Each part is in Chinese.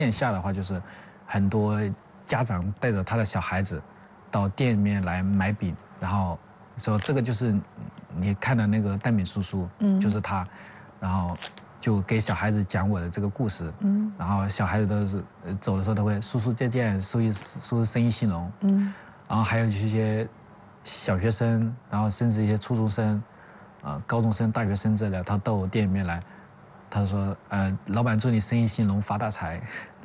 线下的话，就是很多家长带着他的小孩子到店里面来买饼，然后说这个就是你看的那个蛋饼叔叔，就是他，然后就给小孩子讲我的这个故事，然后小孩子都是走的时候都会叔叔再见，叔叔生意兴隆，然后还有一些小学生，然后甚至一些初中生，高中生、大学生之类的，他到我店里面来。他说：“老板祝你生意兴隆，发大财。”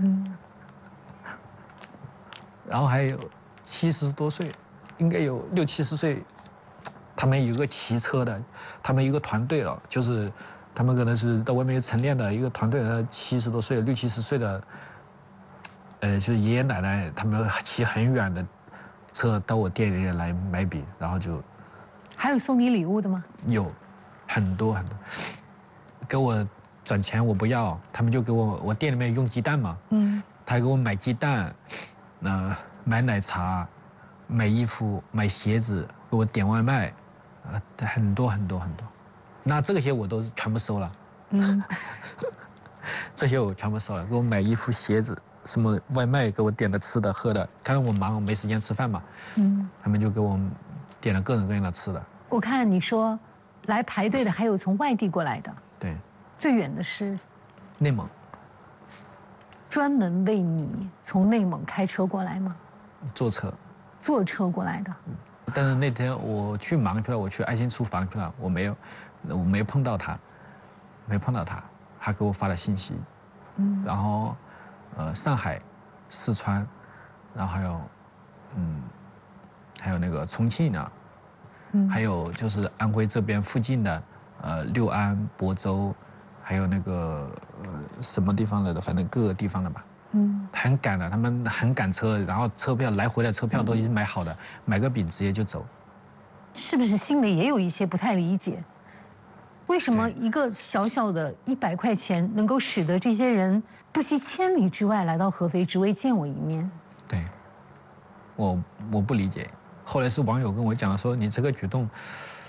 然后还有70多岁，应该有60、70岁，他们有个骑车的，他们一个团队了，就是他们可能是到外面晨练的一个团队，70多岁、60、70岁的，就是爷爷奶奶，他们骑很远的车到我店里来买饼，然后就。 还有送你礼物的吗？有， 很多，给我。转钱我不要，他们就给我店里面用鸡蛋嘛，他给我买鸡蛋，买奶茶，买衣服，买鞋子，给我点外卖，很多，那这些我都全部收了，这些我全部收了，给我买衣服、鞋子，什么外卖给我点的吃的喝的，看到我忙我没时间吃饭嘛，他们就给我点了各种各样的吃的。 我看你说来排队的还有从外地过来的， 对。 最远的是内蒙， 专门为你从内蒙开车过来吗？ 坐车过来的。 但是那天我去忙去了，我去爱心厨房去了，我没碰到他，他给我发了信息，然后上海、四川，然后还有那个重庆啊，还有就是安徽这边附近的六安、亳州。还有那个什么地方来的，反正各个地方的吧。很赶的，他们很赶车，然后车票来回的车票都已经买好的，买个饼直接就走。 是不是心里也有一些不太理解？为什么一个小小的100块钱能够使得这些人不惜千里之外来到合肥，只为见我一面？ 对，我不理解。后来是网友跟我讲说，你这个举动，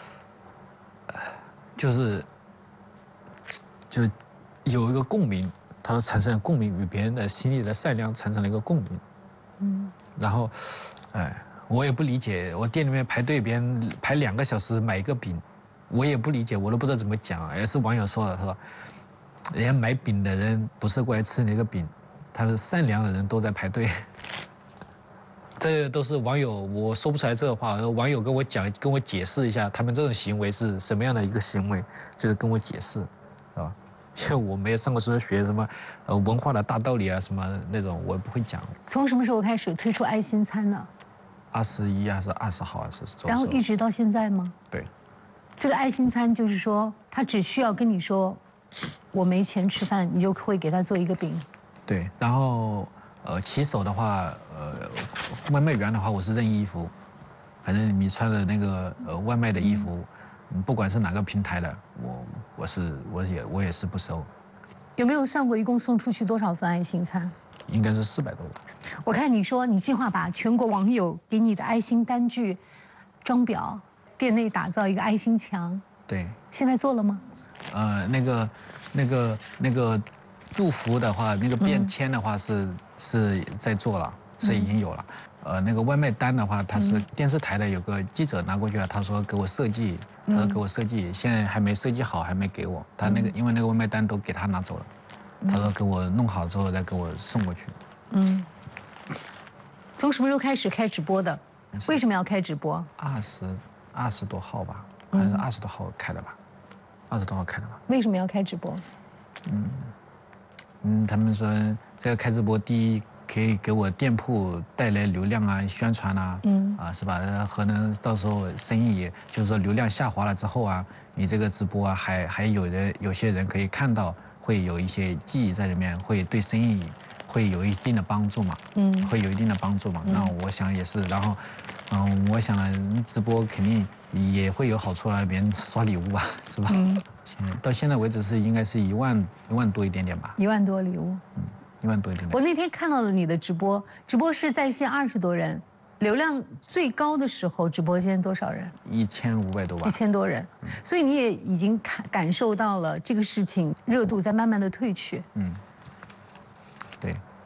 就有一个共鸣，他说产生了共鸣，与别人的心里的善良产生了一个共鸣。然后，我也不理解，我店里面排队，别人排2个小时买一个饼，我也不理解，我都不知道怎么讲。也是网友说的，他说，人家买饼的人不是过来吃那个饼，他说善良的人都在排队。这都是网友，我说不出来这个话。网友跟我讲，跟我解释一下，他们这种行为是什么样的一个行为，就是跟我解释。因为我没有上过书，学什么文化的大道理啊，什么那种我也不会讲。 从什么时候开始推出爱心餐呢 ？21还是20号还是周四？ 然后一直到现在吗？ 对。 这个爱心餐就是说，他只需要跟你说，我没钱吃饭，你就会给他做一个饼。 对，然后骑手的话，外卖员的话，我是认衣服，反正你穿的那个外卖的衣服。不管是哪个平台的，我也是不收。 有没有算过一共送出去多少份爱心餐？ 应该是400多吧。 我看你说你计划把全国网友给你的爱心单据装裱，店内打造一个爱心墙。 对。 现在做了吗？ 那个祝福的话，那个便签的话是在做了，是已经有了。那个外卖单的话，他是电视台的有个记者拿过去了，他说给我设计。他说给我设计，现在还没设计好，还没给我。他那个因为那个外卖单都给他拿走了，他说给我弄好之后再给我送过去。 从什么时候开始开直播的？为什么要开直播 ？20多号吧，还是20多号开的吧？20多号开的吧？ 为什么要开直播？ 他们说这个开直播，第一可以给我店铺带来流量啊、宣传啊，是吧？可能到时候生意就是说流量下滑了之后啊，你这个直播啊，还有些人可以看到，会有一些记忆在里面，会对生意会有一定的帮助嘛，会有一定的帮助嘛。那我想也是，然后，我想呢，直播肯定也会有好处啦，别人刷礼物吧，是吧？到现在为止是应该是1万多一点点吧。 1万多礼物。 1万多一点点。 我那天看到了你的直播是在线20多人，流量最高的时候，直播间多少人 ？1500多吧。 1000多人，所以你也已经感受到了这个事情热度在慢慢的退去。 对。